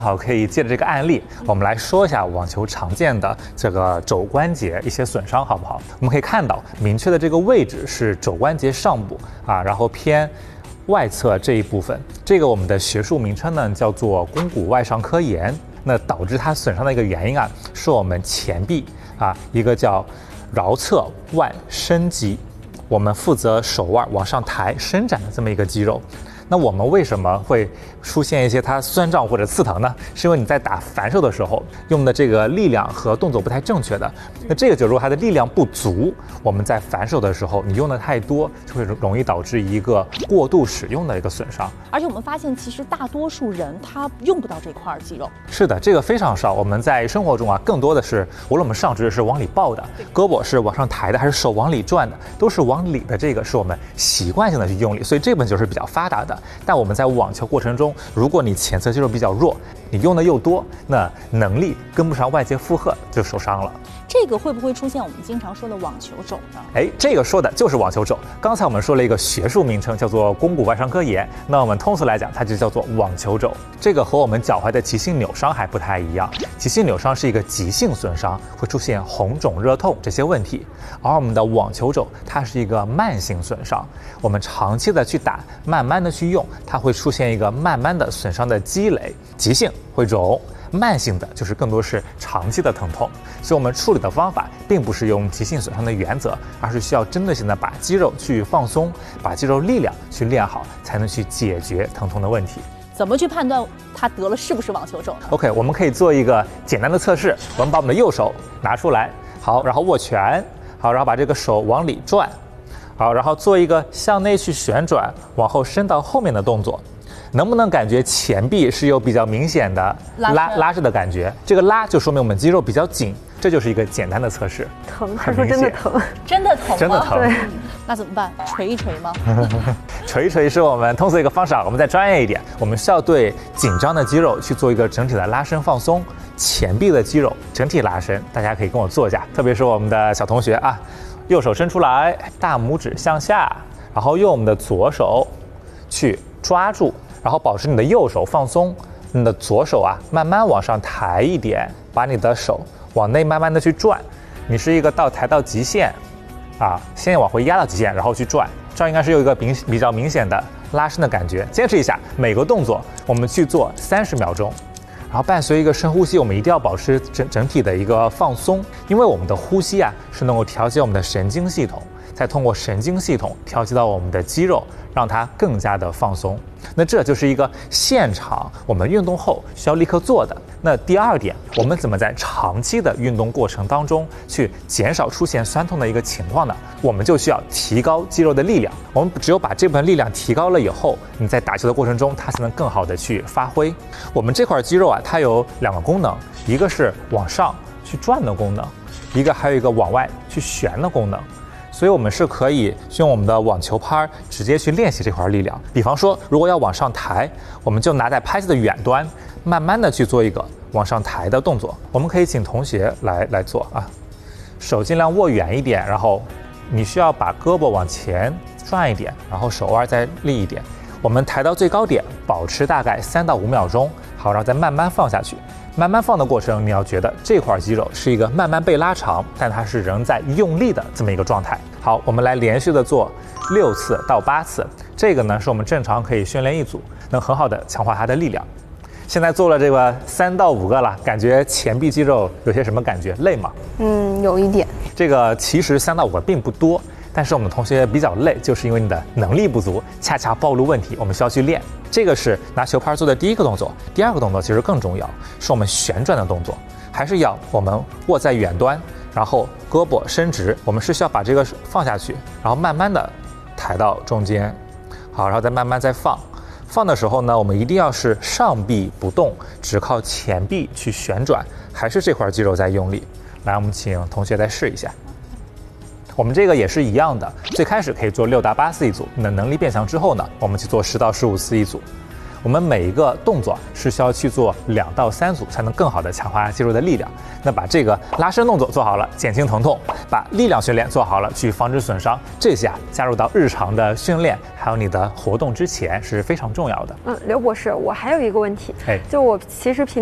好，可以借着这个案例，我们来说一下网球常见的这个肘关节一些损伤，好不好？我们可以看到，明确的这个位置是肘关节上部啊，然后偏外侧这一部分，这个我们的学术名称呢叫做肱骨外伤科炎。那导致它损伤的一个原因啊，是我们前臂啊一个叫桡侧腕伸肌，我们负责手腕往上抬伸展的这么一个肌肉。那我们为什么会出现一些它酸胀或者刺疼呢？是因为你在打反手的时候用的这个力量和动作不太正确的。那这个就如果它的力量不足，我们在反手的时候你用的太多，就会容易导致一个过度使用的一个损伤。 而且我们发现，其实大多数人他用不到这块肌肉。 是的，这个非常少。我们在生活中啊，更多的是无论我们上肢是往里抱的，胳膊是往上抬的，还是手往里转的，都是往里的。这个是我们习惯性的去用力，所以这部分就是比较发达的。但我们在网球过程中，如果你前侧肌肉比较弱，你用的又多，那能力跟不上外界负荷，就受伤了。 这个会不会出现我们经常说的网球肘呢？ 这个说的就是网球肘。刚才我们说了一个学术名称叫做肱骨外伤科炎，那我们通俗来讲，它就叫做网球肘。这个和我们脚踝的急性扭伤还不太一样。急性扭伤是一个急性损伤，会出现红肿、热痛这些问题，而我们的网球肘它是一个慢性损伤，我们长期的去打，慢慢的去用，它会出现一个慢慢的损伤的积累，急性会肿。慢性的就是更多是长期的疼痛，所以我们处理的方法并不是用急性损伤的原则，而是需要针对性的把肌肉去放松，把肌肉力量去练好，才能去解决疼痛的问题。 怎么去判断他得了是不是网球肘呢 ？OK， 我们可以做一个简单的测试，我们把我们的右手拿出来，好，然后握拳，好，然后把这个手往里转，好，然后做一个向内去旋转，往后伸到后面的动作。能不能感觉前臂是有比较明显的拉伸的感觉？这个拉就说明我们肌肉比较紧，这就是一个简单的测试。 疼，他说真的疼， 真的疼吗？ 真的疼。 对， 那怎么办？捶一捶吗？ 捶一捶是我们通俗一个方式啊。我们再专业一点，我们需要对紧张的肌肉去做一个整体的拉伸放松，前臂的肌肉整体拉伸。大家可以跟我做一下，特别是我们的小同学啊，右手伸出来，大拇指向下，然后用我们的左手去抓住。然后保持你的右手放松，你的左手啊慢慢往上抬一点，把你的手往内慢慢的去转，你是一个抬到极限啊，先往回压到极限，然后去转，这样应该是有一个比较明显的拉伸的感觉。坚持一下，每个动作我们去做30秒钟，然后伴随一个深呼吸，我们一定要保持整体的一个放松，因为我们的呼吸啊是能够调节我们的神经系统，再通过神经系统调节到我们的肌肉，让它更加的放松。那这就是一个现场我们运动后需要立刻做的。那第二点，我们怎么在长期的运动过程当中去减少出现酸痛的一个情况呢？我们就需要提高肌肉的力量。我们只有把这部分力量提高了以后，你在打球的过程中，它才能更好的去发挥。我们这块肌肉啊，它有2个功能，一个是往上去转的功能，还有一个往外去旋的功能。所以我们是可以用我们的网球拍直接去练习这块力量。比方说，如果要往上抬，我们就拿在拍子的远端，慢慢的去做一个往上抬的动作。我们可以请同学来做啊，手尽量握远一点，然后你需要把胳膊往前转一点，然后手腕再立一点。我们抬到最高点，保持大概3到5秒钟，好，然后再慢慢放下去。慢慢放的过程，你要觉得这块肌肉是一个慢慢被拉长，但它是仍在用力的这么一个状态。好，我们来连续的做6次到8次，这个呢是我们正常可以训练一组，能很好的强化它的力量。现在做了这个3到5个了，感觉前臂肌肉有些什么感觉？累吗？ 有一点。 这个其实3到5个并不多，但是我们同学比较累，就是因为你的能力不足，恰恰暴露问题，我们需要去练。这个是拿球拍做的第一个动作，第2个动作其实更重要，是我们旋转的动作，还是要我们握在远端，然后胳膊伸直，我们是需要把这个放下去，然后慢慢的抬到中间，好，然后再慢慢再放。放的时候呢，我们一定要是上臂不动，只靠前臂去旋转，还是这块肌肉在用力。来，我们请同学再试一下。我们这个也是一样的，最开始可以做6到8次一组，你的能力变强之后呢，我们去做10到15次一组。 我们每一个动作是需要去做2到3组，才能更好的强化肌肉的力量。那把这个拉伸动作做好了，减轻疼痛；把力量训练做好了，去防止损伤。这些加入到日常的训练，还有你的活动之前是非常重要的。 刘博士，我还有一个问题，就我其实平